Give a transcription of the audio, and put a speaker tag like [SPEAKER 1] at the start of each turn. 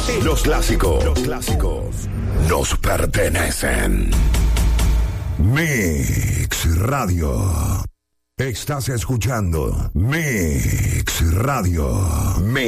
[SPEAKER 1] Los clásicos nos pertenecen. Mix Radio. Estás escuchando Mix Radio.